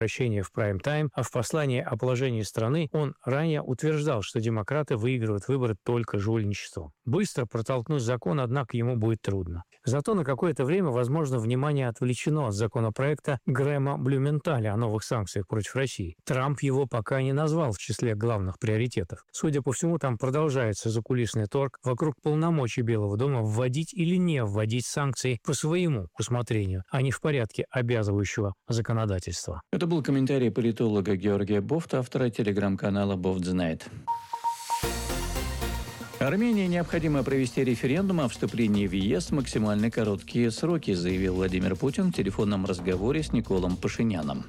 обращении в прайм-тайм, а в послании о положении страны он ранее утверждал, что демократы выигрывают выборы только жульничеством. Быстро протолкнуть закон, однако, ему будет трудно. Зато на какое-то время, возможно, внимание отвлечено от законопроекта Грэма Блюменталя о новых санкциях против России. Трамп его пока не назвал в числе главных приоритетов. Судя по всему, там продолжается закулисный торг вокруг полномочий Белого дома вводить или не вводить санкции по своему усмотрению, а не в порядке обязывающего законодательства. Это был комментарий политолога Георгия Бофта, автора телеграм-канала «Бофт знает». Армении необходимо провести референдум о вступлении в ЕС в максимально короткие сроки, заявил Владимир Путин в телефонном разговоре с Николом Пашиняном.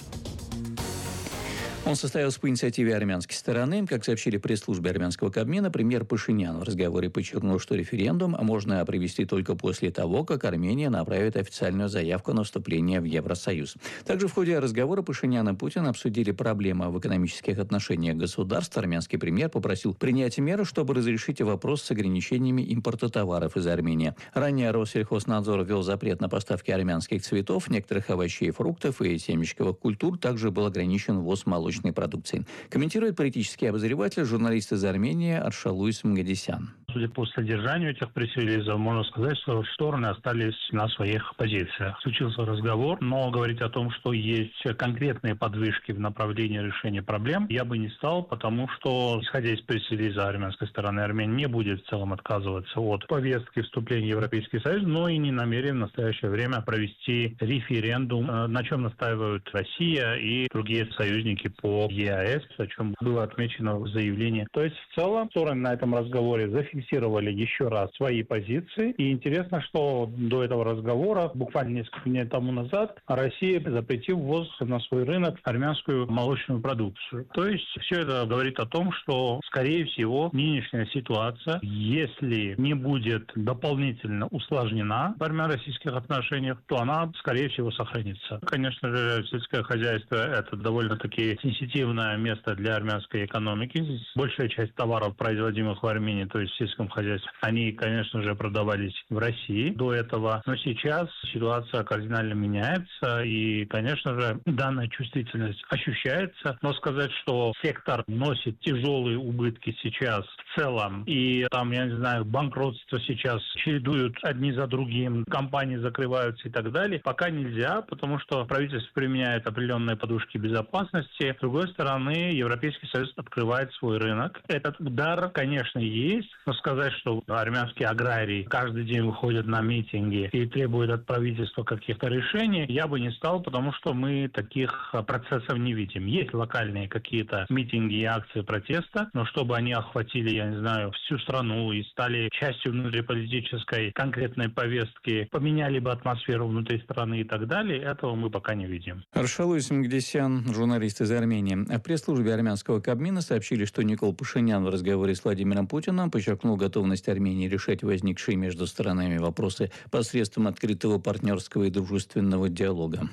Он состоялся по инициативе армянской стороны. Как сообщили в пресс-службе армянского Кабмина, премьер Пашинян в разговоре подчеркнул, что референдум можно провести только после того, как Армения направит официальную заявку на вступление в Евросоюз. Также в ходе разговора Пашинян и Путин обсудили проблемы в экономических отношениях государств. Армянский премьер попросил принять меры, чтобы разрешить вопрос с ограничениями импорта товаров из Армении. Ранее Россельхознадзор ввел запрет на поставки армянских цветов, некоторых овощей и фруктов и семечковых культур. Также был ограничен ввоз молочной продукции. Комментирует политический обозреватель, журналист из Армении Аршалуис Мгадисян. Судя по содержанию этих пресс-релизов, можно сказать, что стороны остались на своих позициях. Случился разговор, но говорить о том, что есть конкретные подвижки в направлении решения проблем, я бы не стал, потому что, исходя из пресс-релиза армянской стороны, Армения не будет в целом отказываться от повестки вступления в Европейский Союз, но и не намерен в настоящее время провести референдум, на чем настаивают Россия и другие союзники по ЕАЭС, о чем было отмечено в заявлении. То есть, в целом, стороны на этом разговоре зафиксировали еще раз свои позиции. И интересно, что до этого разговора, буквально несколько дней тому назад, Россия запретила ввоз на свой рынок армянскую молочную продукцию. То есть, все это говорит о том, что, скорее всего, нынешняя ситуация, если не будет дополнительно усложнена в армяно-российских отношениях, то она, скорее всего, сохранится. Конечно же, сельское хозяйство – это довольно-таки сенситивное место для армянской экономики. Здесь большая часть товаров, производимых в Армении, то есть в сельском хозяйстве, они, конечно же, продавались в России до этого. Но сейчас ситуация кардинально меняется, и, конечно же, данная чувствительность ощущается. Но сказать, что сектор носит тяжелые убытки сейчас в целом, и там, я не знаю, банкротство сейчас чередуют одни за другим, компании закрываются и так далее, пока нельзя, потому что правительство применяет определенные подушки безопасности. С другой стороны, Европейский Союз открывает свой рынок. Этот удар, конечно, есть, но сказать, что армянские аграрии каждый день выходят на митинги и требуют от правительства каких-то решений, я бы не стал, потому что мы таких процессов не видим. Есть локальные какие-то митинги и акции протеста, но чтобы они охватили, я не знаю, всю страну и стали частью внутриполитической конкретной повестки, поменяли бы атмосферу внутри страны и так далее, этого мы пока не видим. Аршалуис Мгадисян, журналист из Армении. В пресс-службе армянского Кабмина сообщили, что Никол Пашинян в разговоре с Владимиром Путиным подчеркнул готовность Армении решать возникшие между сторонами вопросы посредством открытого партнерского и дружественного диалога.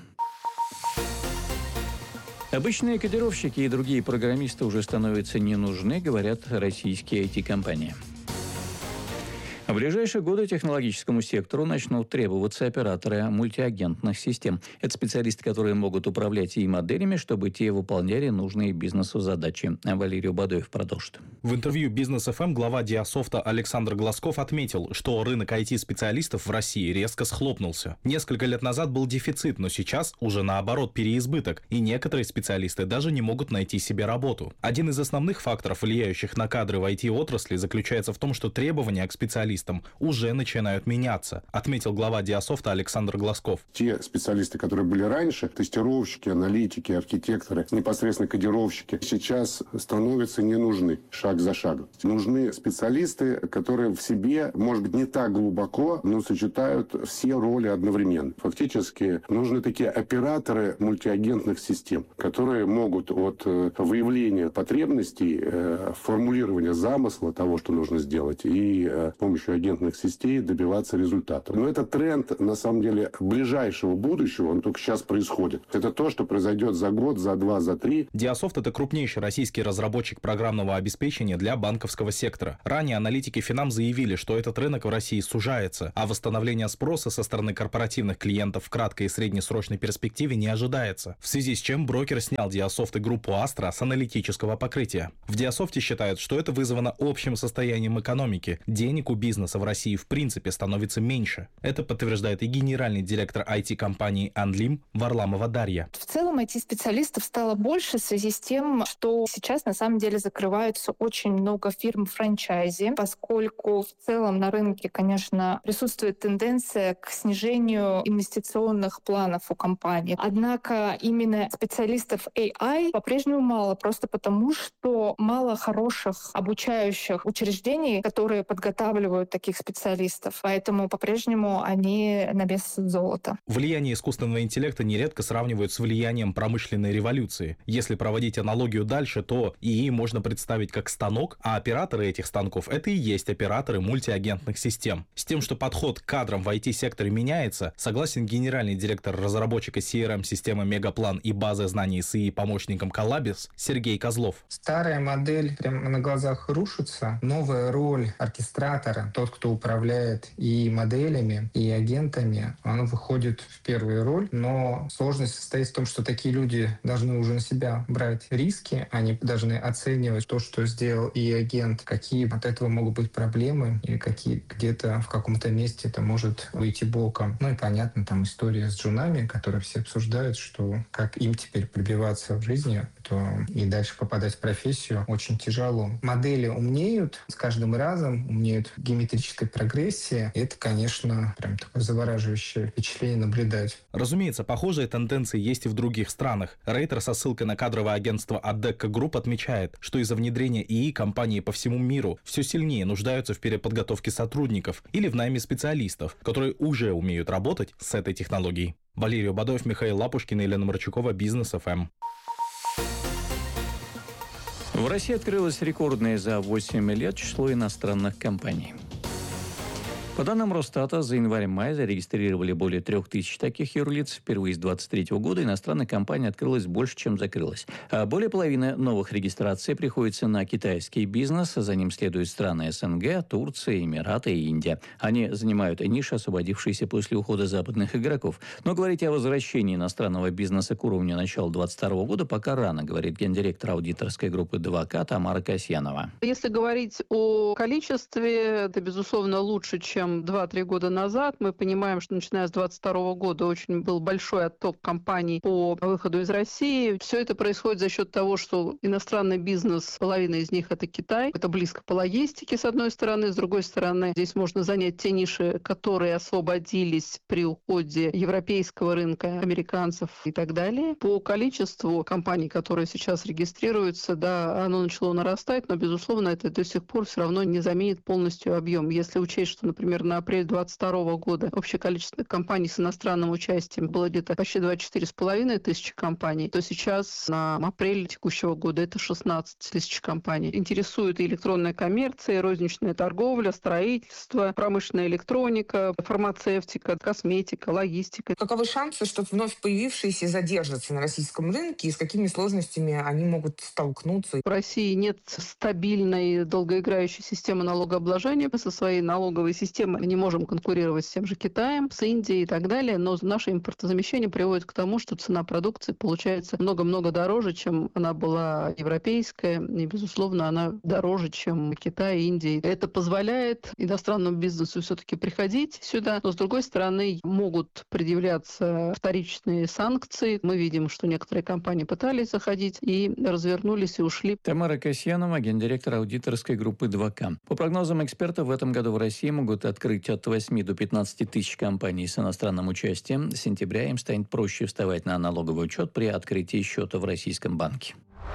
Обычные кодировщики и другие программисты уже становятся не нужны, говорят российские IT-компании. В ближайшие годы технологическому сектору начнут требоваться операторы мультиагентных систем. Это специалисты, которые могут управлять и моделями, чтобы те выполняли нужные бизнесу задачи. Валерий Бадоев продолжит. В интервью Бизнес.ФМ глава Диасофта Александр Глазков отметил, что рынок IT-специалистов в России резко схлопнулся. Несколько лет назад был дефицит, но сейчас уже наоборот переизбыток, и некоторые специалисты даже не могут найти себе работу. Один из основных факторов, влияющих на кадры в IT-отрасли, заключается в том, что требования к специалистам уже начинают меняться, отметил глава Диасофта Александр Глазков. Те специалисты, которые были раньше, тестировщики, аналитики, архитекторы, непосредственно кодировщики, сейчас становятся не нужны шаг за шагом. Нужны специалисты, которые в себе, может быть, не так глубоко, но сочетают все роли одновременно. Фактически нужны такие операторы мультиагентных систем, которые могут от выявления потребностей, формулирования замысла того, что нужно сделать, и с помощью помощью агентных сетей добиваться результата. Но это тренд, на самом деле, ближайшего будущего, он только сейчас происходит. Это то, что произойдет за год, за два, за три. Диасофт — это крупнейший российский разработчик программного обеспечения для банковского сектора. Ранее аналитики Финам заявили, что этот рынок в России сужается, а восстановление спроса со стороны корпоративных клиентов в краткой и среднесрочной перспективе не ожидается, в связи с чем брокер снял Диасофт и группу Astra с аналитического покрытия. В Диасофте считают, что это вызвано общим состоянием экономики. Денег у бизнеса в России в принципе становится меньше. Это подтверждает и генеральный директор IT-компании Анлим Варламова Дарья. В целом IT-специалистов стало больше в связи с тем, что сейчас на самом деле закрываются очень много фирм франчайзи, поскольку в целом на рынке, конечно, присутствует тенденция к снижению инвестиционных планов у компаний. Однако именно специалистов AI по-прежнему мало, просто потому что мало хороших обучающих учреждений, которые подготавливают таких специалистов. Поэтому по-прежнему они на вес золота. Влияние искусственного интеллекта нередко сравнивают с влиянием промышленной революции. Если проводить аналогию дальше, то ИИ можно представить как станок, а операторы этих станков — это и есть операторы мультиагентных систем. С тем, что подход к кадрам в IT-секторе меняется, согласен генеральный директор разработчика CRM-системы Мегаплан и базы знаний с ИИ-помощником Коллабис Сергей Козлов. Старая модель прямо на глазах рушится. Новая роль оркестратора, тот, кто управляет и моделями, и агентами, она выходит в первую роль. Но сложность состоит в том, что такие люди должны уже на себя брать риски, они должны оценивать то, что сделал и агент, какие от этого могут быть проблемы, или какие где-то в каком-то месте это может выйти боком. Ну и понятно, там история с джунами, которые все обсуждают, что как им теперь пробиваться в жизни, то и дальше попадать в профессию очень тяжело. Модели умнеют, с каждым разом умнеют в геометрической прогрессии. И это, конечно, прям такое завораживающее впечатление наблюдать. Разумеется, похожие тенденции есть и в других странах. Рейтер со ссылкой на кадровое агентство Adecco Group отмечает, что из-за внедрения ИИ компании по всему миру все сильнее нуждаются в переподготовке сотрудников или в найме специалистов, которые уже умеют работать с этой технологией. Валерий Бадоев, Михаил Лапушкин и Елена Марчукова, Бизнес ФМ. В России открылось рекордное за 8 лет число иностранных компаний. По данным Росстата, за январь-май зарегистрировали более 3000 таких юрлиц. Впервые с 2023 года иностранных компаний открылось больше, чем закрылось. А более половины новых регистраций приходится на китайский бизнес. За ним следуют страны СНГ, Турция, Эмираты и Индия. Они занимают ниши, освободившиеся после ухода западных игроков. Но говорить о возвращении иностранного бизнеса к уровню начала 2022 года пока рано, говорит гендиректор аудиторской группы 2К Тамара Касьянова. Если говорить о количестве, это, безусловно, лучше, чем 2-3 года назад. Мы понимаем, что начиная с 2022 года очень был большой отток компаний по выходу из России. Все это происходит за счет того, что иностранный бизнес, половина из них — это Китай. Это близко по логистике, с одной стороны. С другой стороны, здесь можно занять те ниши, которые освободились при уходе европейского рынка, американцев и так далее. По количеству компаний, которые сейчас регистрируются, да, оно начало нарастать, но, безусловно, это до сих пор все равно не заменит полностью объем. Если учесть, что, например, на апрель 2022 года общее количество компаний с иностранным участием было где-то почти 24,5 тысячи компаний, то сейчас на апрель текущего года это 16 тысяч компаний. Интересует и электронная коммерция, и розничная торговля, строительство, промышленная электроника, фармацевтика, косметика, логистика. Каковы шансы, что вновь появившиеся задержатся на российском рынке и с какими сложностями они могут столкнуться? В России нет стабильной долгоиграющей системы налогообложения. Со своей налоговой системой мы не можем конкурировать с тем же Китаем, с Индией и так далее, но наше импортозамещение приводит к тому, что цена продукции получается много-много дороже, чем она была европейская, и, безусловно, она дороже, чем Китай и Индия. Это позволяет иностранному бизнесу все-таки приходить сюда, но, с другой стороны, могут предъявляться вторичные санкции. Мы видим, что некоторые компании пытались заходить и развернулись и ушли. Тамара Касьянова, гендиректор аудиторской группы 2К. По прогнозам экспертов, в этом году в России могут открыть от 8 до 15 тысяч компаний с иностранным участием. С сентября им станет проще вставать на налоговый учет при открытии счета в российском банке.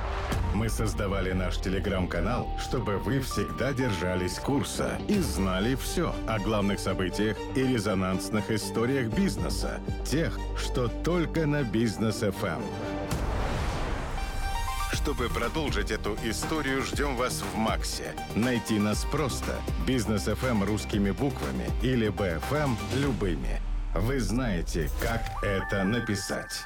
Мы создавали наш телеграм-канал, чтобы вы всегда держались курса и знали все о главных событиях и резонансных историях бизнеса. Тех, что только на Бизнес ФМ. Чтобы продолжить эту историю, ждем вас в МАКСе. Найти нас просто. Бизнес FM русскими буквами или БФМ любыми. Вы знаете, как это написать.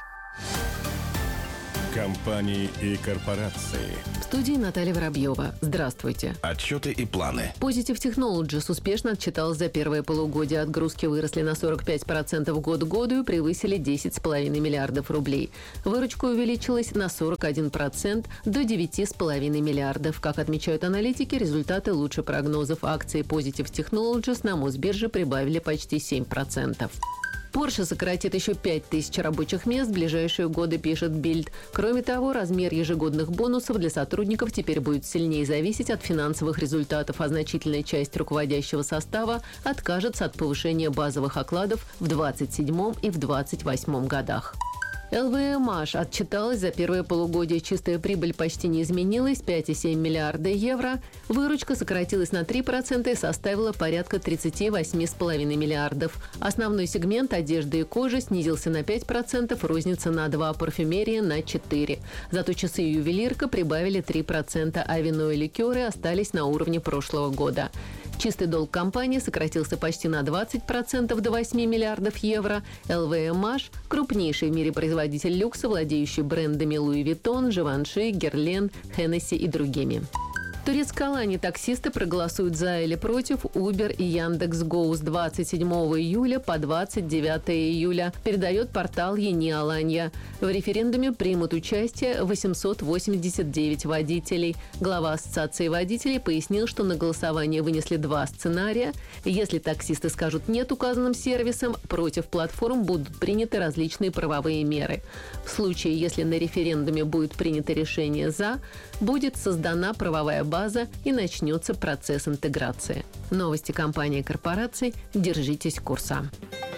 Компании и корпорации. В студии Наталья Воробьева. Здравствуйте. Отчеты и планы. Positive Technologies успешно отчиталась за первое полугодие. Отгрузки выросли на 45% год к году и превысили 10,5 миллиардов рублей. Выручка увеличилась на 41% до 9,5 миллиардов. Как отмечают аналитики, результаты лучше прогнозов. Акции Positive Technologies на Мосбирже прибавили почти 7%. Porsche сократит еще 5000 рабочих мест в ближайшие годы, пишет Bild. Кроме того, размер ежегодных бонусов для сотрудников теперь будет сильнее зависеть от финансовых результатов, а значительная часть руководящего состава откажется от повышения базовых окладов в 2027 и в 2028 годах. ЛВМH отчиталась за первое полугодие. Чистая прибыль почти не изменилась – 5,7 миллиарда евро. Выручка сократилась на 3% и составила порядка 38,5 миллиардов. Основной сегмент одежды и кожи снизился на 5%, розница на 2%, парфюмерия на 4%. Зато часы и ювелирка прибавили 3%, а вино и ликеры остались на уровне прошлого года. Чистый долг компании сократился почти на 20% до 8 миллиардов евро. ЛВМH – крупнейший в мире производитель люкса, владеющий брендами Louis Vuitton, Givenchy, Guerlain, Hennessy и другими. В турецкой Алании таксисты проголосуют за или против Uber и Яндекс.Гоу с 27 июля по 29 июля, передает портал Yeni Alanya. В референдуме примут участие 889 водителей. Глава Ассоциации водителей пояснил, что на голосование вынесли 2 сценария. Если таксисты скажут «нет» указанным сервисам, против платформ будут приняты различные правовые меры. В случае, если на референдуме будет принято решение «за», будет создана правовая база и начнется процесс интеграции. Новости компании и корпораций. Держитесь курса.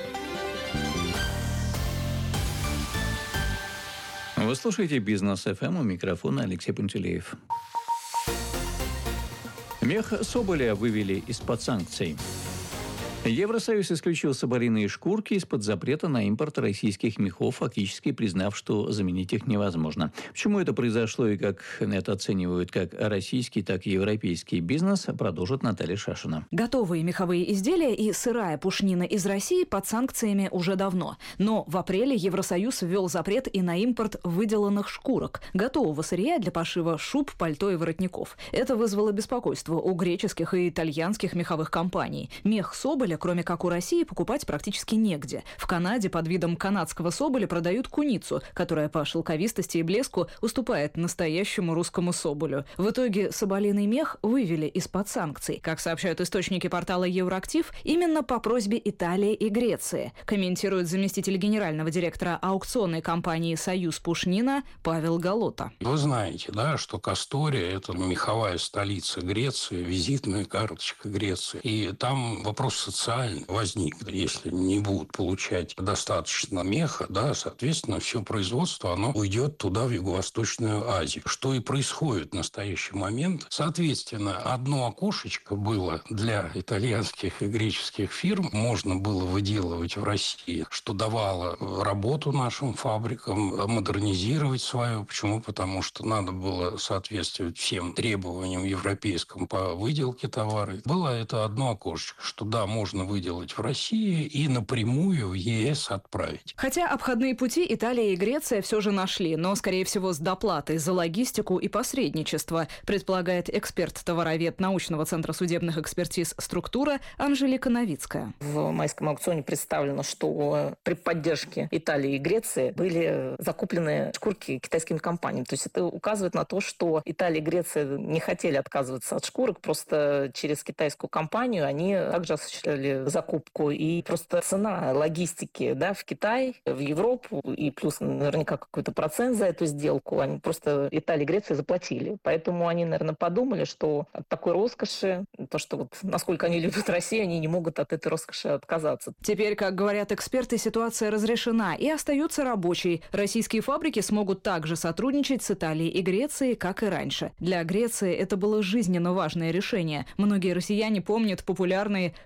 Вы слушаете «Бизнес ФМ», у микрофона Алексей Пантелеев. Мех соболя вывели из-под санкций. Евросоюз исключил соболиные шкурки из-под запрета на импорт российских мехов, фактически признав, что заменить их невозможно. Почему это произошло и как это оценивают как российский, так и европейский бизнес, продолжит Наталья Шашина. Готовые меховые изделия и сырая пушнина из России под санкциями уже давно. Но в апреле Евросоюз ввел запрет и на импорт выделанных шкурок, готового сырья для пошива шуб, пальто и воротников. Это вызвало беспокойство у греческих и итальянских меховых компаний. Мех соболя, кроме как у России, покупать практически негде. В Канаде под видом канадского соболя продают куницу, которая по шелковистости и блеску уступает настоящему русскому соболю. В итоге соболиный мех вывели из-под санкций. Как сообщают источники портала Евроактив, именно по просьбе Италии и Греции, комментирует заместитель генерального директора аукционной компании «Союз Пушнина» Павел Галота. Вы знаете, да, что Кастория – это меховая столица Греции, визитная карточка Греции. И там вопрос социальный возникнет. Если не будут получать достаточно меха, да, соответственно, все производство, оно уйдет туда, в Юго-Восточную Азию. Что и происходит в настоящий момент. Соответственно, одно окошечко было для итальянских и греческих фирм. Можно было выделывать в России, что давало работу нашим фабрикам, модернизировать свое. Почему? Потому что надо было соответствовать всем требованиям европейским по выделке товара. Было это одно окошечко, что да, можно выделать в России и напрямую в ЕС отправить. Хотя обходные пути Италия и Греция все же нашли, но, скорее всего, с доплатой за логистику и посредничество, предполагает эксперт-товаровед научного центра судебных экспертиз «Структура» Анжелика Новицкая. В майском аукционе представлено, что при поддержке Италии и Греции были закуплены шкурки китайскими компаниями. То есть это указывает на то, что Италия и Греция не хотели отказываться от шкурок, просто через китайскую компанию они также осуществляли закупку. И просто цена логистики, да, в Китай, в Европу, и плюс наверняка какой-то процент за эту сделку, они просто Италия и Греция заплатили. Поэтому они, наверное, подумали, что от такой роскоши, то, что вот насколько они любят Россию, они не могут от этой роскоши отказаться. Теперь, как говорят эксперты, ситуация разрешена и остается рабочей. Российские фабрики смогут также сотрудничать с Италией и Грецией, как и раньше. Для Греции это было жизненно важное решение. Многие россияне помнят популярные шуб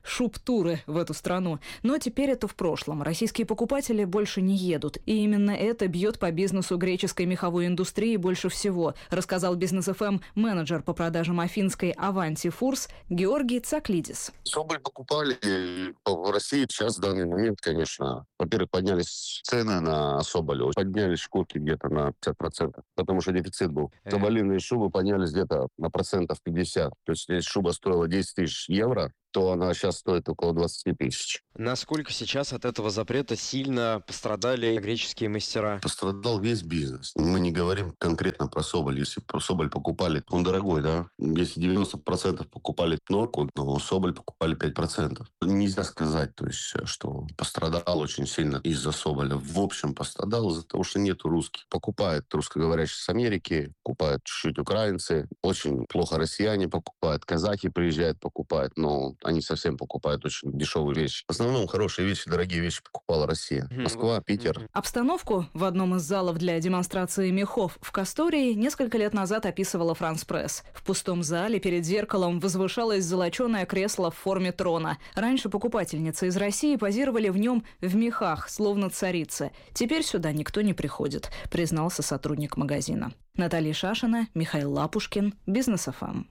туры в эту страну. Но теперь это в прошлом. Российские покупатели больше не едут. И именно это бьет по бизнесу греческой меховой индустрии больше всего, рассказал Бизнес ФМ менеджер по продажам афинской Avanti Furs Георгий Цаклидис. Соболь покупали в России. Сейчас в данный момент, конечно, во-первых, поднялись цены на Соболь. Поднялись шкурки где-то на 50%, потому что дефицит был. Соболиные шубы поднялись где-то на 50%. То есть если шуба стоила 10 тысяч евро, то она сейчас стоит около 20 тысяч. Насколько сейчас от этого запрета сильно пострадали греческие мастера? Пострадал весь бизнес. Мы не говорим конкретно про Соболь. Если про Соболь покупали, он дорогой, да? Если 90% покупали норку, то Соболь покупали 5%. Нельзя сказать, то есть, что пострадал очень сильно из-за Соболя. В общем, пострадал из-за того, что нету русских. Покупают русскоговорящие с Америки, покупают чуть-чуть украинцы. Очень плохо россияне покупают. Казахи приезжают, покупают, но они совсем покупают очень дешевые вещи. В основном хорошие вещи, дорогие вещи покупала Россия. Москва, Питер. Обстановку в одном из залов для демонстрации мехов в Кастории несколько лет назад описывала France Press. В пустом зале перед зеркалом возвышалось золоченое кресло в форме трона. Раньше покупательницы из России позировали в нем в мехах, словно царицы. Теперь сюда никто не приходит, признался сотрудник магазина. Наталья Шашина, Михаил Лапушкин, Бизнес ФМ.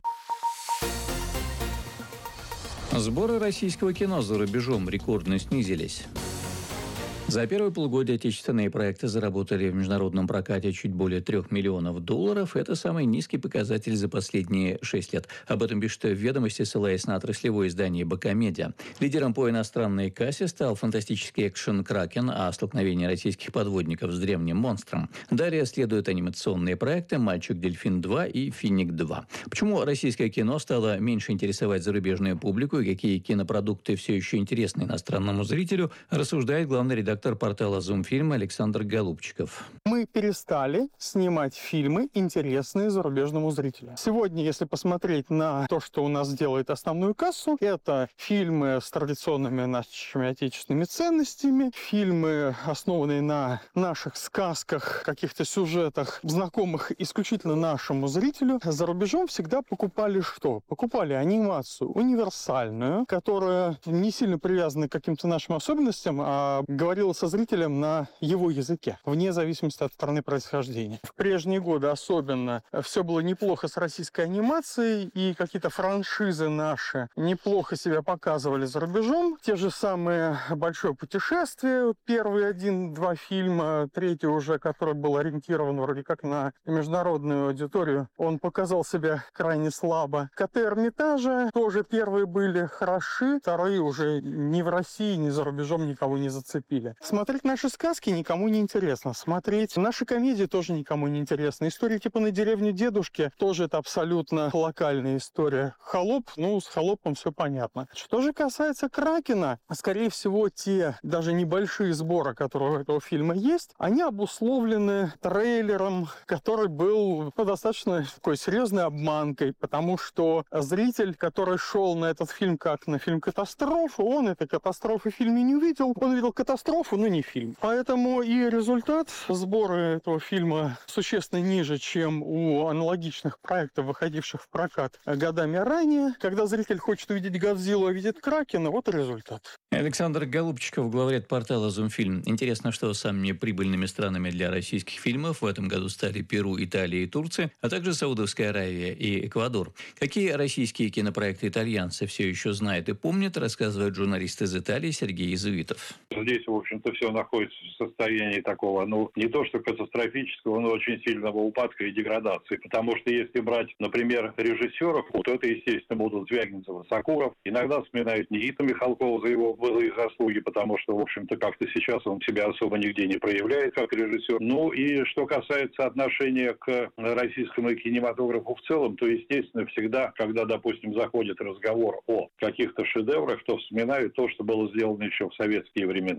Сборы российского кино за рубежом рекордно снизились. За первое полугодие отечественные проекты заработали в международном прокате чуть более $3 миллионов. Это самый низкий показатель за последние 6 лет. Об этом пишет в «Ведомости», ссылаясь на отраслевое издание «Бакамедиа». Лидером по иностранной кассе стал фантастический экшен «Кракен» о столкновении российских подводников с древним монстром. Далее следуют анимационные проекты «Мальчик-дельфин 2» и «Финик 2». Почему российское кино стало меньше интересовать зарубежную публику и какие кинопродукты все еще интересны иностранному зрителю, рассуждает главный редактор портала «Зумфильм» Александр Голубчиков. Мы перестали снимать фильмы, интересные зарубежному зрителю. Сегодня, если посмотреть на то, что у нас делает основную кассу, это фильмы с традиционными нашими отечественными ценностями, фильмы, основанные на наших сказках, каких-то сюжетах, знакомых исключительно нашему зрителю. За рубежом всегда покупали что? Покупали анимацию универсальную, которая не сильно привязана к каким-то нашим особенностям, а говорила со зрителем на его языке, вне зависимости от страны происхождения. В прежние годы особенно все было неплохо с российской анимацией, и какие-то франшизы наши неплохо себя показывали за рубежом. Те же самые «Большое путешествие», первые 1-2 фильма, третий уже, который был ориентирован вроде как на международную аудиторию, он показал себя крайне слабо. «Коты Эрмитажа» тоже первые были хороши, вторые уже ни в России, ни за рубежом никого не зацепили. Смотреть наши сказки никому не интересно. Смотреть наши комедии тоже никому не интересно. Истории типа «На деревню дедушки» тоже это абсолютно локальная история. «Холоп», с «Холопом» все понятно. Что же касается «Кракена», скорее всего, те даже небольшие сборы, которые у этого фильма есть, они обусловлены трейлером, который был достаточно такой серьезной обманкой, потому что зритель, который шел на этот фильм как на фильм «Катастрофу», он этой катастрофы в фильме не увидел. Он увидел катастрофу, но не фильм. Поэтому и результат сбора этого фильма существенно ниже, чем у аналогичных проектов, выходивших в прокат годами ранее. Когда зритель хочет увидеть Годзиллу, а видит Кракена, вот и результат. Александр Голубчиков, главред портала «Зумфильм». Интересно, что самыми прибыльными странами для российских фильмов в этом году стали Перу, Италия и Турция, а также Саудовская Аравия и Эквадор. Какие российские кинопроекты итальянцы все еще знают и помнят, рассказывает журналист из Италии Сергей Изуитов. Здесь, в общем-то, все находится в состоянии такого, не то что катастрофического, но очень сильного упадка и деградации. Потому что если брать, например, режиссеров, то это, естественно, будут Звягинцев и Сакуров. Иногда вспоминают Никиту Михалкова за его былые заслуги, потому что, в общем-то, как-то сейчас он себя особо нигде не проявляет как режиссер. И что касается отношения к российскому кинематографу в целом, то, естественно, всегда, когда, допустим, заходит разговор о каких-то шедеврах, то вспоминают то, что было сделано еще в советские времена. А вы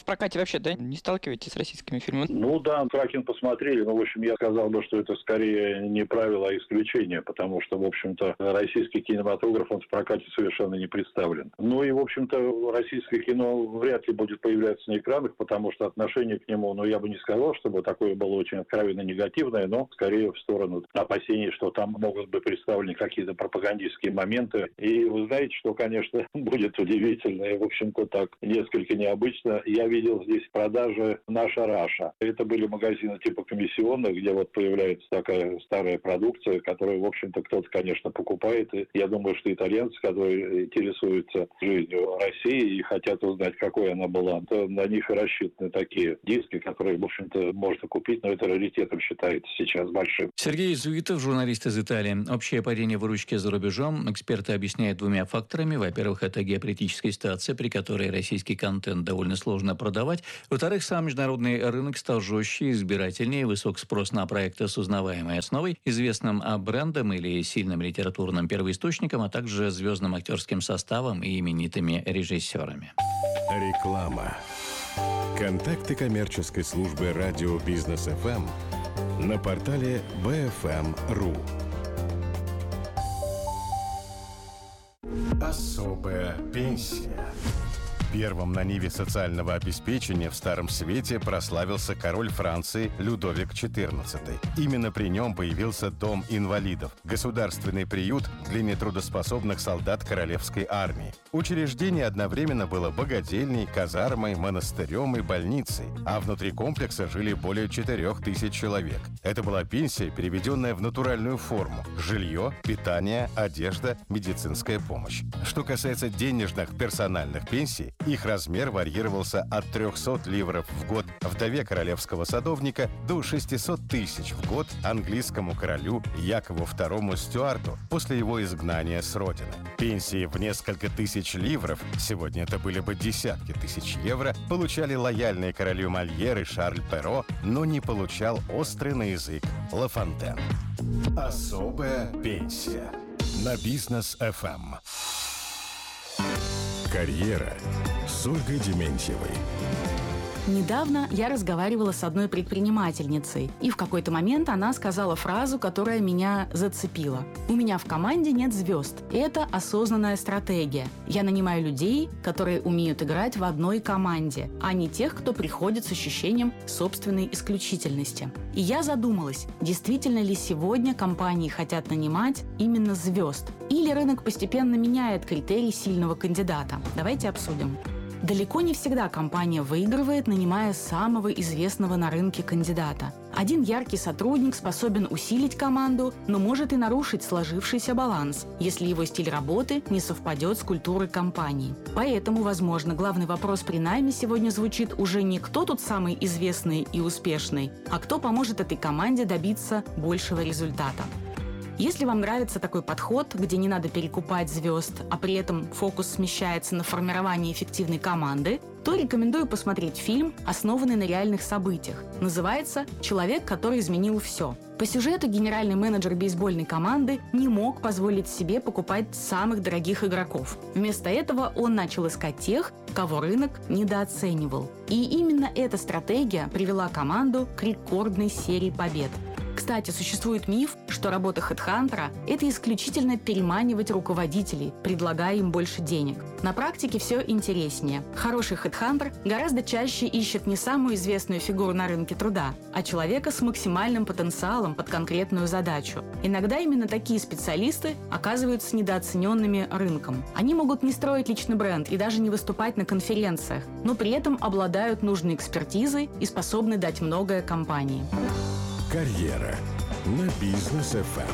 прокате вообще, да, не сталкиваетесь с российскими фильмами? Ну да, «Кракен» посмотрели, но, в общем, я сказал бы, что это скорее не правило, а исключение, потому что, в общем-то, российский кинематограф, он в прокате совершенно не представлен. Ну и, в общем-то, российское кино вряд ли будет появляться на экранах, потому что отношение к нему, я бы не сказал, чтобы такое было очень откровенно негативное, но скорее в сторону опасений, что там могут быть представлены какие-то пропагандистские моменты. И вы знаете, что, конечно, будет удивительно и, в общем-то, так несколько необычно. Я видел здесь продажи «Наша Раша». Это были магазины типа комиссионных, где вот появляется такая старая продукция, которую, в общем-то, кто-то, конечно, покупает. И я думаю, что итальянцы, которые интересуются жизнью России и хотят узнать, какой она была, то на них и рассчитаны такие диски, которые, в общем-то, можно купить, но это раритетом считается сейчас большим. Сергей Зуитов, журналист из Италии. Общее падение выручки за рубежом эксперты объясняют двумя факторами. Во-первых, это геополитическая ситуация, при которой российский контент довольно сложно продавать. Во-вторых, сам международный рынок стал жестче, избирательнее, высок спрос на проекты с узнаваемой основой, известным брендом или сильным литературным первоисточником, а также звездным актерским составом и именитыми режиссерами. Реклама. Контакты коммерческой службы радио Бизнес ФМ на портале bfm.ru. Особая пенсия. Первым на ниве социального обеспечения в Старом Свете прославился король Франции Людовик XIV. Именно при нем появился Дом инвалидов – государственный приют для нетрудоспособных солдат Королевской армии. Учреждение одновременно было богадельней, казармой, монастырем и больницей, а внутри комплекса жили более 4000 человек. Это была пенсия, переведенная в натуральную форму – жилье, питание, одежда, медицинская помощь. Что касается денежных персональных пенсий, их размер варьировался от 300 ливров в год вдове королевского садовника до 600 тысяч в год английскому королю Якову II Стюарту после его изгнания с родины. Пенсии в несколько тысяч ливров, сегодня это были бы десятки тысяч евро, получали лояльные королю Мольер и Шарль Перро, но не получал острый на язык Ла Фонтен. Особая пенсия на Бизнес ФМ. Карьера с Ольгой Дементьевой. Недавно я разговаривала с одной предпринимательницей, и в какой-то момент она сказала фразу, которая меня зацепила. «У меня в команде нет звезд. Это осознанная стратегия. Я нанимаю людей, которые умеют играть в одной команде, а не тех, кто приходит с ощущением собственной исключительности». И я задумалась, действительно ли сегодня компании хотят нанимать именно звезд? Или рынок постепенно меняет критерий сильного кандидата? Давайте обсудим. Далеко не всегда компания выигрывает, нанимая самого известного на рынке кандидата. Один яркий сотрудник способен усилить команду, но может и нарушить сложившийся баланс, если его стиль работы не совпадет с культурой компании. Поэтому, возможно, главный вопрос при найме сегодня звучит уже не «кто тут самый известный и успешный», а «кто поможет этой команде добиться большего результата». Если вам нравится такой подход, где не надо перекупать звезд, а при этом фокус смещается на формирование эффективной команды, то рекомендую посмотреть фильм, основанный на реальных событиях. Называется «Человек, который изменил все». По сюжету генеральный менеджер бейсбольной команды не мог позволить себе покупать самых дорогих игроков. Вместо этого он начал искать тех, кого рынок недооценивал. И именно эта стратегия привела команду к рекордной серии побед. Кстати, существует миф, что работа хедхантера – это исключительно переманивать руководителей, предлагая им больше денег. На практике все интереснее. Хороший хедхантер гораздо чаще ищет не самую известную фигуру на рынке труда, а человека с максимальным потенциалом под конкретную задачу. Иногда именно такие специалисты оказываются недооцененными рынком. Они могут не строить личный бренд и даже не выступать на конференциях, но при этом обладают нужной экспертизой и способны дать многое компании. Карьера на Бизнес ФМ.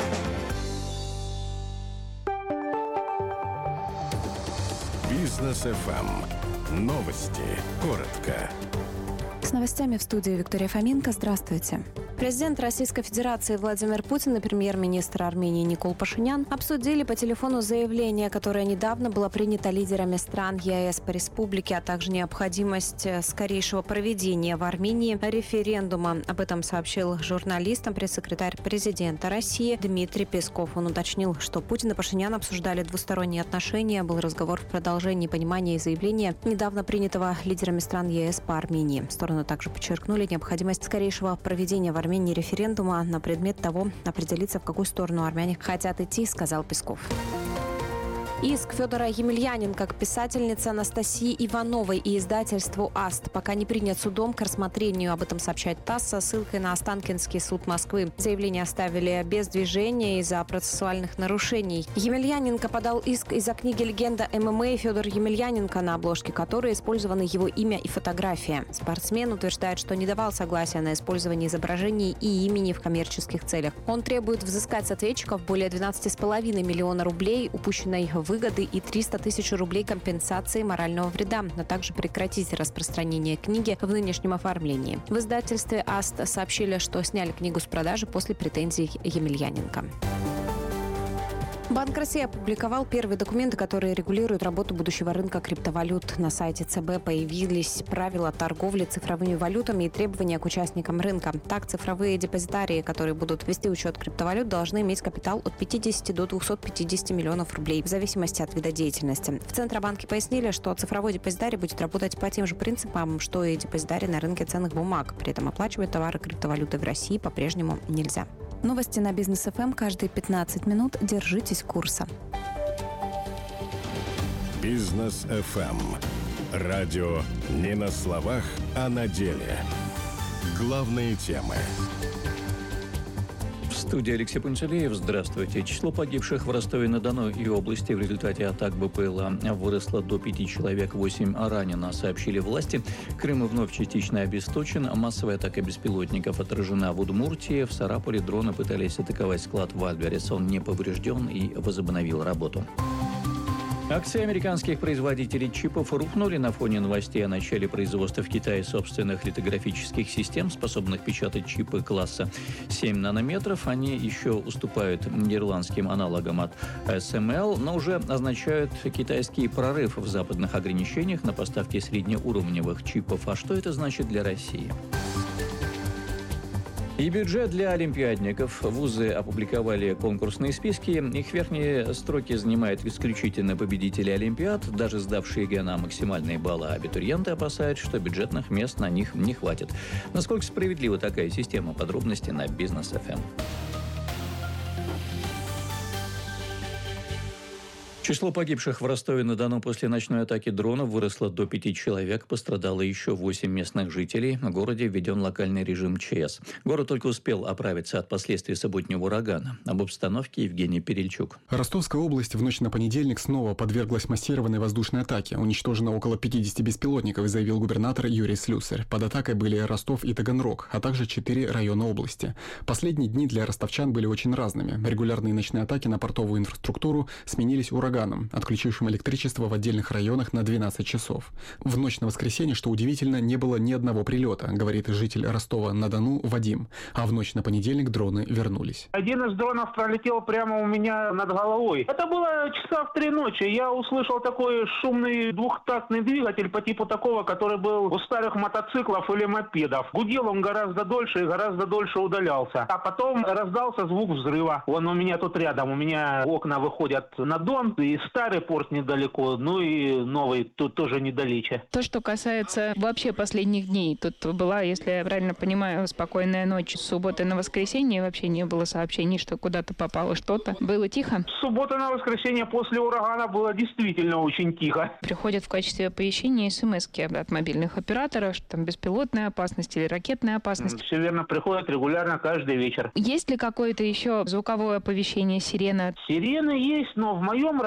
Бизнес ФМ. Новости. Коротко. С новостями в студии Виктория Фоменко. Здравствуйте. Президент Российской Федерации Владимир Путин и премьер-министр Армении Никол Пашинян обсудили по телефону заявление, которое недавно было принято лидерами стран ЕАЭС по республике, а также необходимость скорейшего проведения в Армении референдума. Об этом сообщил журналистам пресс-секретарь президента России Дмитрий Песков. Он уточнил, что Путин и Пашинян обсуждали двусторонние отношения. Был разговор в продолжении понимания и заявления, недавно принятого лидерами стран ЕАЭС по Армении. Стороны также подчеркнули необходимость скорейшего проведения в Армении референдума на предмет того, определиться, в какую сторону армяне хотят идти, сказал Песков. Иск Федора Емельяненко к писательнице Анастасии Ивановой и издательству «Аст» пока не принят судом к рассмотрению. Об этом сообщает ТАСС со ссылкой на Останкинский суд Москвы. Заявление оставили без движения из-за процессуальных нарушений. Емельяненко подал иск из-за книги «Легенда ММА» Федор Емельяненко, на обложке которой использованы его имя и фотография. Спортсмен утверждает, что не давал согласия на использование изображений и имени в коммерческих целях. Он требует взыскать с ответчиков более 12,5 миллиона рублей упущенной выгоды и 300 тысяч рублей компенсации морального вреда, а также прекратить распространение книги в нынешнем оформлении. В издательстве «Аст» сообщили, что сняли книгу с продажи после претензий Емельяненко. Банк России опубликовал первые документы, которые регулируют работу будущего рынка криптовалют. На сайте ЦБ появились правила торговли цифровыми валютами и требования к участникам рынка. Так, цифровые депозитарии, которые будут вести учет криптовалют, должны иметь капитал от 50 до 250 миллионов рублей, в зависимости от вида деятельности. В Центробанке пояснили, что цифровой депозитарий будет работать по тем же принципам, что и депозитарий на рынке ценных бумаг. При этом оплачивать товары криптовалюты в России по-прежнему нельзя. Новости на Бизнес ФМ каждые 15 минут. Держитесь курса. Бизнес ФМ. Радио не на словах, а на деле. Главные темы. В студии Алексей Пунцелеев. Здравствуйте. Число погибших в Ростове-на-Дону и области в результате атак БПЛА выросло до 5 человек, 8 ранено, сообщили власти. Крым вновь частично обесточен. Массовая атака беспилотников отражена в Удмуртии. В Сарапуле дроны пытались атаковать склад в Альберес. Он не поврежден и возобновил работу. Акции американских производителей чипов рухнули на фоне новостей о начале производства в Китае собственных литографических систем, способных печатать чипы класса 7 нанометров. Они еще уступают нидерландским аналогам от SML, но уже означают китайский прорыв в западных ограничениях на поставки среднеуровневых чипов. А что это значит для России? И бюджет для олимпиадников. Вузы опубликовали конкурсные списки. Их верхние строки занимают исключительно победители олимпиад, даже сдавшие ЕГЭ на максимальные баллы. Абитуриенты опасаются, что бюджетных мест на них не хватит. Насколько справедлива такая система? Подробности на Бизнес ФМ. Число погибших в Ростове-на-Дону после ночной атаки дронов выросло до 5 человек. Пострадало еще 8 местных жителей. В городе введен локальный режим ЧС. Город только успел оправиться от последствий субботнего урагана. Об обстановке Евгений Перельчук. Ростовская область в ночь на понедельник снова подверглась массированной воздушной атаке. Уничтожено около 50 беспилотников, заявил губернатор Юрий Слюсарь. Под атакой были Ростов и Таганрог, а также 4 района области. Последние дни для ростовчан были очень разными. Регулярные ночные атаки на портовую инфраструктуру сменились ураганом, отключившим электричество в отдельных районах на 12 часов. В ночь на воскресенье, что удивительно, не было ни одного прилета, говорит житель Ростова-на-Дону Вадим. А в ночь на понедельник дроны вернулись. Один из дронов пролетел прямо у меня над головой. Это было часа в 3 ночи. Я услышал такой шумный двухтактный двигатель по типу такого, который был у старых мотоциклов или мопедов. Гудел он гораздо дольше и гораздо дольше удалялся. А потом раздался звук взрыва. Он у меня тут рядом. У меня окна выходят на Дон. И старый порт недалеко, ну и новый тут тоже недалече. То, что касается вообще последних дней, тут была, если я правильно понимаю, спокойная ночь. С субботы на воскресенье вообще не было сообщений, что куда-то попало что-то. Было тихо? С субботы на воскресенье после урагана было действительно очень тихо. Приходят в качестве оповещения смс-ки от мобильных операторов, что там беспилотная опасность или ракетная опасность. Все верно, приходят регулярно каждый вечер. Есть ли какое-то еще звуковое оповещение, сирена? Сирены есть, но в моем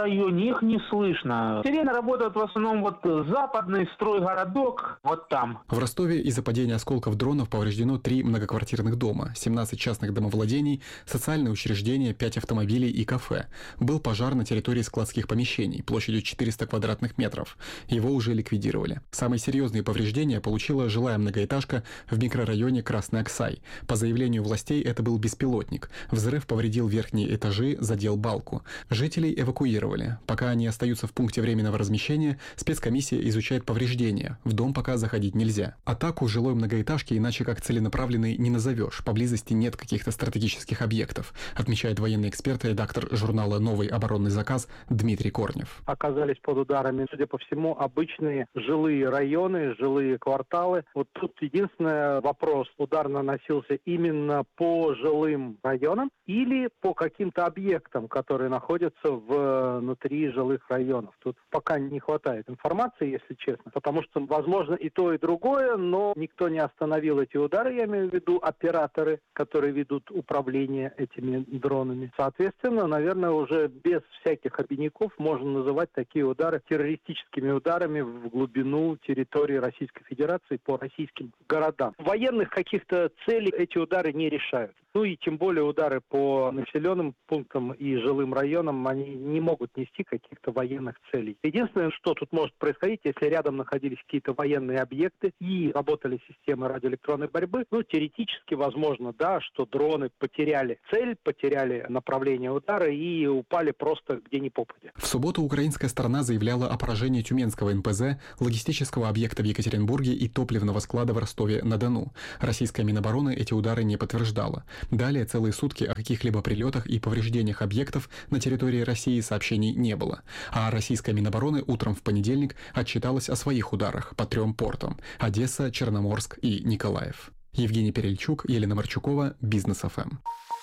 районе их не слышно. Сирены работают в основном вот западный стройгородок, вот там. В Ростове из-за падения осколков дронов повреждено 3 многоквартирных дома, 17 частных домовладений, социальные учреждения, 5 автомобилей и кафе. Был пожар на территории складских помещений площадью 400 квадратных метров. Его уже ликвидировали. Самые серьезные повреждения получила жилая многоэтажка в микрорайоне Красный Аксай. По заявлению властей, это был беспилотник. Взрыв повредил верхние этажи, задел балку. Жителей эвакуировали. Пока они остаются в пункте временного размещения, спецкомиссия изучает повреждения. В дом пока заходить нельзя. Атаку жилой многоэтажки иначе как целенаправленной не назовешь. Поблизости нет каких-то стратегических объектов, отмечает военный эксперт и редактор журнала «Новый оборонный заказ» Дмитрий Корнев. Оказались под ударами, судя по всему, обычные жилые районы, жилые кварталы. Вот тут единственный вопрос: удар наносился именно по жилым районам или по каким-то объектам, которые находятся внутри жилых районов. Тут пока не хватает информации, если честно, потому что, возможно, и то, и другое, но никто не остановил эти удары, я имею в виду операторы, которые ведут управление этими дронами. Соответственно, наверное, уже без всяких обиняков можно называть такие удары террористическими ударами в глубину территории Российской Федерации по российским городам. Военных каких-то целей эти удары не решают. Ну и тем более удары по населенным пунктам и жилым районам, они не могут нести каких-то военных целей. Единственное, что тут может происходить, если рядом находились какие-то военные объекты и работали системы радиоэлектронной борьбы, ну, теоретически возможно, да, что дроны потеряли цель, потеряли направление удара и упали просто где ни попадя. В субботу украинская сторона заявляла о поражении Тюменского НПЗ, логистического объекта в Екатеринбурге и топливного склада в Ростове-на-Дону. Российская Минобороны эти удары не подтверждала. Далее целые сутки о каких-либо прилетах и повреждениях объектов на территории России сообщений не было. А российская Минобороны утром в понедельник отчиталась о своих ударах по 3 портам – Одесса, Черноморск и Николаев. Евгений Перельчук, Елена Марчукова, Бизнес ФМ.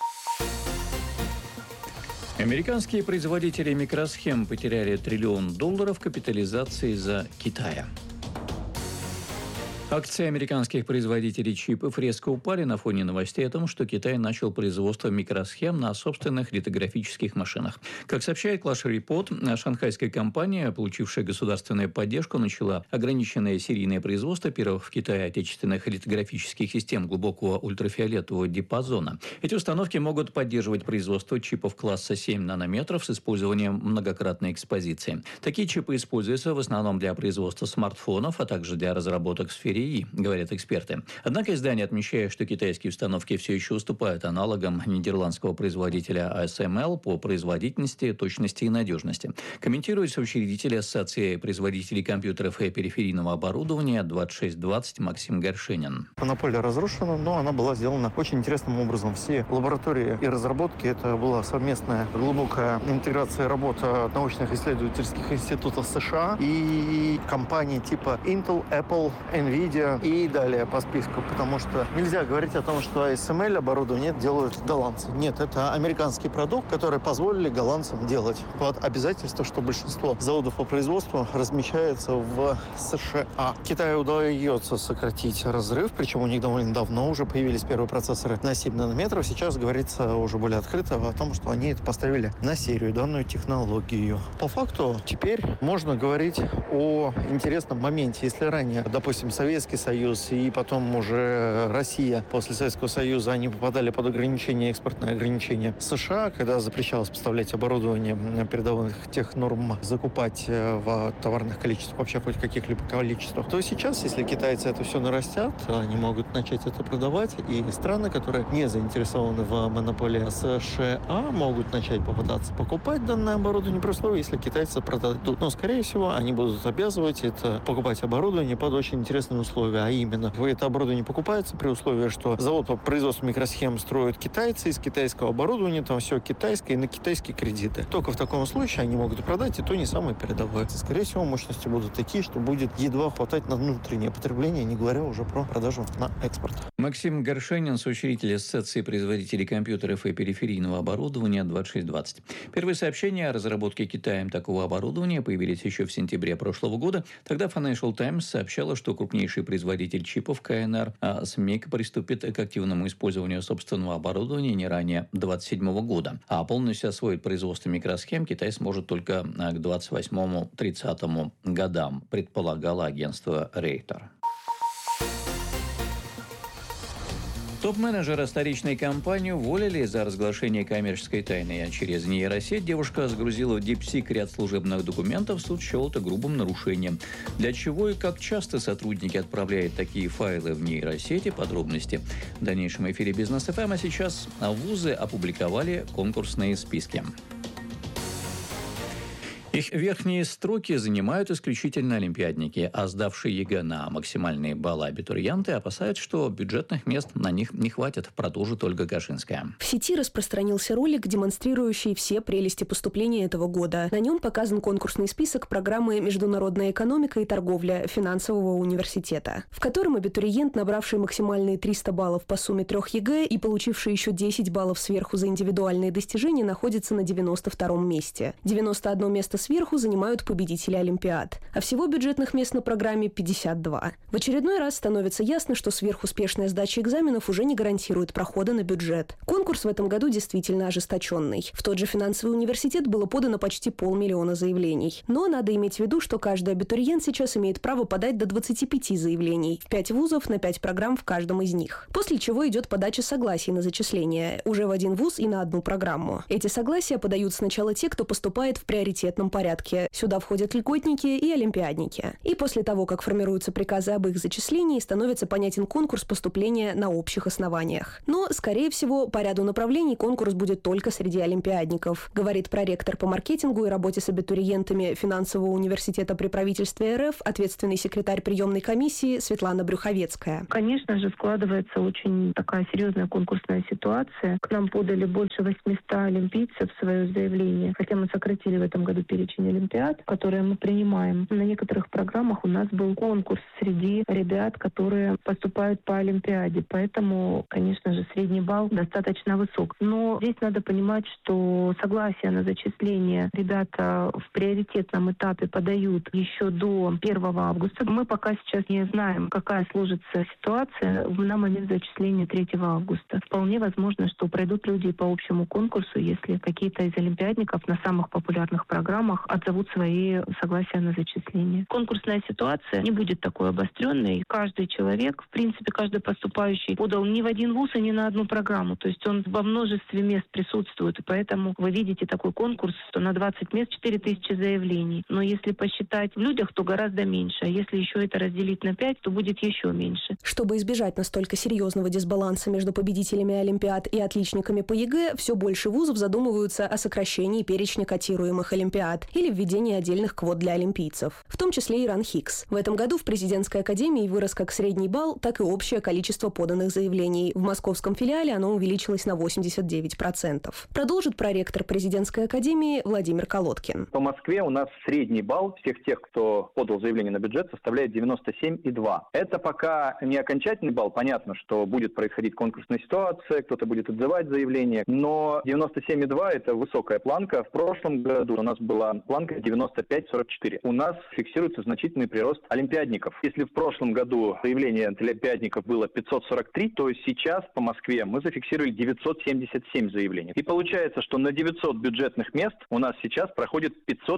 Американские производители микросхем потеряли $1 триллион капитализации из-за Китая. Акции американских производителей чипов резко упали на фоне новостей о том, что Китай начал производство микросхем на собственных литографических машинах. Как сообщает Clash Report, шанхайская компания, получившая государственную поддержку, начала ограниченное серийное производство первых в Китае отечественных литографических систем глубокого ультрафиолетового диапазона. Эти установки могут поддерживать производство чипов класса 7 нанометров с использованием многократной экспозиции. Такие чипы используются в основном для производства смартфонов, а также для разработок в сфере ИИ, говорят эксперты. Однако издание отмечает, что китайские установки все еще уступают аналогам нидерландского производителя ASML по производительности, точности и надежности. Комментирует соучредитель Ассоциации производителей компьютеров и периферийного оборудования 2620 Максим Горшенин. Монополия разрушена, но она была сделана очень интересным образом. Все лаборатории и разработки, это была совместная глубокая интеграция работа научных исследовательских институтов США и компаний типа Intel, Apple, NVIDIA и далее по списку, потому что нельзя говорить о том, что ASML оборудование делают голландцы. Нет, это американский продукт, который позволили голландцам делать под обязательство, что большинство заводов по производству размещается в США. Китаю удается сократить разрыв, причем у них довольно давно уже появились первые процессоры на 7 нанометров. Сейчас говорится уже более открыто о том, что они это поставили на серию, данную технологию. По факту теперь можно говорить о интересном моменте. Если ранее, допустим, Советский Союз и потом уже Россия после Советского Союза, они попадали под ограничения, экспортные ограничения США, когда запрещалось поставлять оборудование передовых тех норм, закупать в товарных количествах, вообще хоть каких-либо количествах, то сейчас, если китайцы это все нарастят, они могут начать это продавать, и страны, которые не заинтересованы в монополии США, могут начать попытаться покупать данное оборудование при условии, если китайцы продадут. Но, скорее всего, они будут обязывать это покупать оборудование под очень интересные условия, а именно, это оборудование покупается при условии, что завод по производству микросхем строят китайцы, из китайского оборудования там все китайское и на китайские кредиты. Только в таком случае они могут продать и то не самое передовое. Скорее всего, мощности будут такие, что будет едва хватать на внутреннее потребление, не говоря уже про продажу на экспорт. Максим Горшенин, соучредитель Ассоциации производителей компьютеров и периферийного оборудования 2620. Первые сообщения о разработке Китаем такого оборудования появились еще в сентябре прошлого года. Тогда Financial Times сообщала, что крупнейший крупнейший производитель чипов КНР, СМЕК приступит к активному использованию собственного оборудования не ранее 2027 года. А полностью освоить производство микросхем Китай сможет только к 2028-2030 годам, предполагало агентство Рейтер. Топ-менеджера столичной компании уволили за разглашение коммерческой тайны. А через нейросеть девушка сгрузила в DeepSeek ряд служебных документов. Суд счел это грубым нарушением. Для чего и как часто сотрудники отправляют такие файлы в нейросети? Подробности в дальнейшем эфире Бизнес ФМ. А сейчас вузы опубликовали конкурсные списки. Их верхние строки занимают исключительно олимпиадники, а сдавшие ЕГЭ на максимальные баллы абитуриенты опасаются, что бюджетных мест на них не хватит, продолжит Ольга Кашинская. В сети распространился ролик, демонстрирующий все прелести поступления этого года. На нем показан конкурсный список программы «Международная экономика и торговля» финансового университета, в котором абитуриент, набравший максимальные 300 баллов по сумме 3 ЕГЭ и получивший еще 10 баллов сверху за индивидуальные достижения, находится на 92-м месте. 91 место сверху занимают победители Олимпиад. А всего бюджетных мест на программе 52. В очередной раз становится ясно, что сверхуспешная сдача экзаменов уже не гарантирует прохода на бюджет. Конкурс в этом году действительно ожесточенный. В тот же финансовый университет было подано почти 500 000 заявлений. Но надо иметь в виду, что каждый абитуриент сейчас имеет право подать до 25 заявлений. В 5 вузов на 5 программ в каждом из них. После чего идет подача согласий на зачисление. Уже в один вуз и на одну программу. Эти согласия подают сначала те, кто поступает в приоритетном порядке. Сюда входят льготники и олимпиадники. И после того, как формируются приказы об их зачислении, становится понятен конкурс поступления на общих основаниях. Но, скорее всего, по ряду направлений конкурс будет только среди олимпиадников, говорит проректор по маркетингу и работе с абитуриентами финансового университета при правительстве РФ, ответственный секретарь приемной комиссии Светлана Брюховецкая. Конечно же, складывается очень такая серьезная конкурсная ситуация. К нам подали больше 800 олимпийцев в свое заявление, хотя мы сократили в этом году перечень олимпиад, которые мы принимаем. На некоторых программах у нас был конкурс среди ребят, которые поступают по олимпиаде. Поэтому, конечно же, средний балл достаточно высок. Но здесь надо понимать, что согласие на зачисление ребята в приоритетном этапе подают еще до 1 августа. Мы пока сейчас не знаем, какая сложится ситуация на момент зачисления 3 августа. Вполне возможно, что пройдут люди по общему конкурсу, если какие-то из олимпиадников на самых популярных программах отзовут свои согласия на зачисление. Конкурсная ситуация не будет такой обостренной. Каждый человек, в принципе, каждый поступающий подал не в один вуз и не на одну программу. То есть он во множестве мест присутствует. И поэтому вы видите такой конкурс, что на 20 мест 4000 заявлений. Но если посчитать в людях, то гораздо меньше. А если еще это разделить на 5, то будет еще меньше. Чтобы избежать настолько серьезного дисбаланса между победителями олимпиад и отличниками по ЕГЭ, все больше вузов задумываются о сокращении перечня котируемых олимпиад или введении отдельных квот для олимпийцев, в том числе и РАНХИКС. В этом году в президентской академии вырос как средний балл, так и общее количество поданных заявлений. В московском филиале оно увеличилось на 89%. Продолжит проректор президентской академии Владимир Колодкин. По Москве у нас средний балл всех тех, кто подал заявление на бюджет, составляет 97,2. Это пока не окончательный балл. Понятно, что будет происходить конкурсная ситуация, кто-то будет отзывать заявление, но 97,2 – это высокая планка. В прошлом году у нас была планка 95-44. У нас фиксируется значительный прирост олимпиадников. Если в прошлом году заявлений от олимпиадников было 543, то сейчас по Москве мы зафиксировали 977 заявлений. И получается, что на 900 бюджетных мест у нас сейчас проходит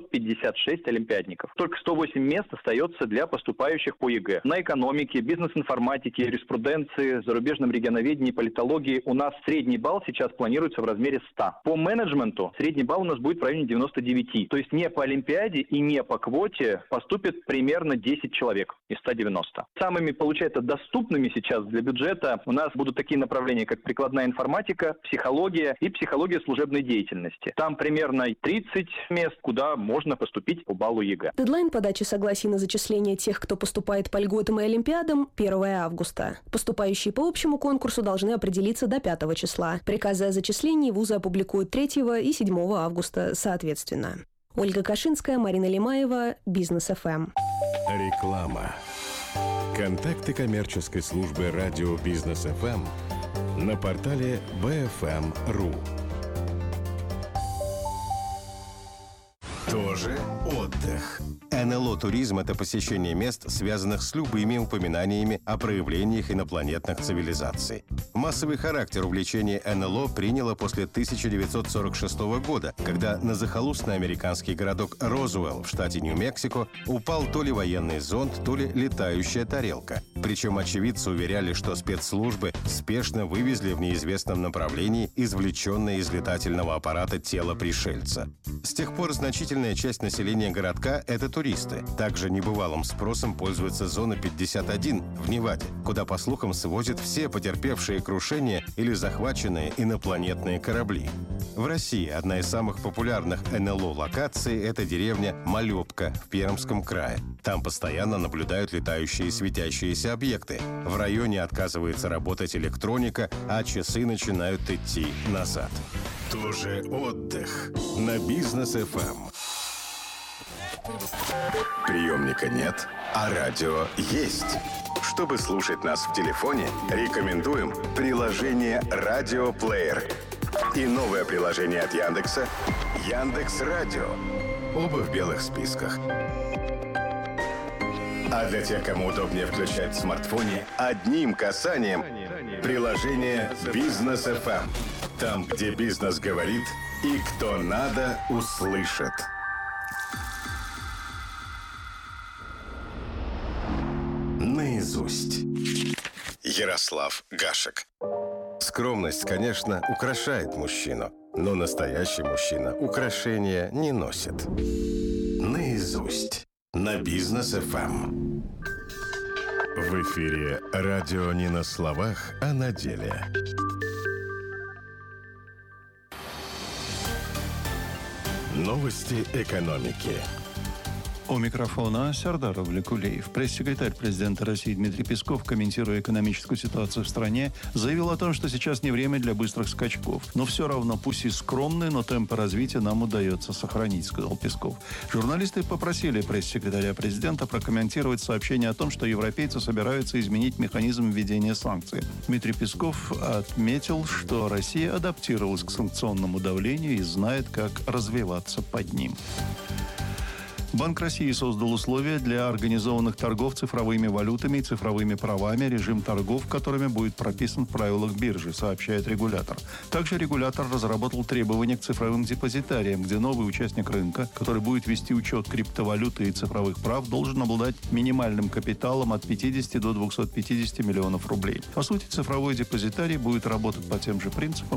556 олимпиадников. Только 108 мест остается для поступающих по ЕГЭ. На экономике, бизнес-информатике, юриспруденции, зарубежном регионоведении, политологии у нас средний балл сейчас планируется в размере 100. По менеджменту средний балл у нас будет в районе 99. То есть не по олимпиаде и не по квоте поступит примерно 10 человек из 190. Самыми, получается, доступными сейчас для бюджета у нас будут такие направления, как прикладная информатика, психология и психология служебной деятельности. Там примерно 30 мест, куда можно поступить по баллу ЕГЭ. Дедлайн подачи согласий на зачисление тех, кто поступает по льготам и олимпиадам, 1 августа. Поступающие по общему конкурсу должны определиться до 5 числа. Приказы о зачислении вузы опубликуют 3 и 7 августа соответственно. Ольга Кашинская, Марина Лимаева, Бизнес ФМ. Реклама. Контакты коммерческой службы радио Бизнес ФМ на портале bfm.ru. Тоже отдых. НЛО-туризм – это посещение мест, связанных с любыми упоминаниями о проявлениях инопланетных цивилизаций. Массовый характер увлечения НЛО приняло после 1946 года, когда на захолустный американский городок Розуэлл в штате Нью-Мексико упал то ли военный зонд, то ли летающая тарелка. Причем очевидцы уверяли, что спецслужбы спешно вывезли в неизвестном направлении извлеченное из летательного аппарата тело пришельца. С тех пор значительная часть населения городка – это туристы. Также небывалым спросом пользуется зона 51 в Неваде, куда, по слухам, свозят все потерпевшие крушение или захваченные инопланетные корабли. В России одна из самых популярных НЛО-локаций – это деревня Малепка в Пермском крае. Там постоянно наблюдают летающие светящиеся объекты. В районе отказывается работать электроника, а часы начинают идти назад. Тоже отдых на Бизнес FM. Приемника нет, а радио есть. Чтобы слушать нас в телефоне, рекомендуем приложение «Радиоплеер» и новое приложение от Яндекса «Яндекс.Радио». Оба в белых списках. А для тех, кому удобнее включать в смартфоне, одним касанием приложение «Бизнес FM». Там, где бизнес говорит и кто надо, услышит. Наизусть. Ярослав Гашек. Скромность, конечно, украшает мужчину, но настоящий мужчина украшения не носит. Наизусть. На Бизнес FM. В эфире радио не на словах, а на деле. Новости экономики. У микрофона Сардар Авлекулеев. Пресс-секретарь президента России Дмитрий Песков, комментируя экономическую ситуацию в стране, заявил о том, что сейчас не время для быстрых скачков. Но все равно, пусть и скромные, но темпы развития нам удается сохранить, сказал Песков. Журналисты попросили пресс-секретаря президента прокомментировать сообщение о том, что европейцы собираются изменить механизм введения санкций. Дмитрий Песков отметил, что Россия адаптировалась к санкционному давлению и знает, как развиваться под ним. Банк России создал условия для организованных торгов цифровыми валютами и цифровыми правами, режим торгов, которыми будет прописан в правилах биржи, сообщает регулятор. Также регулятор разработал требования к цифровым депозитариям, где новый участник рынка, который будет вести учет криптовалюты и цифровых прав, должен обладать минимальным капиталом от 50 до 250 миллионов рублей. По сути, цифровой депозитарий будет работать по тем же принципам,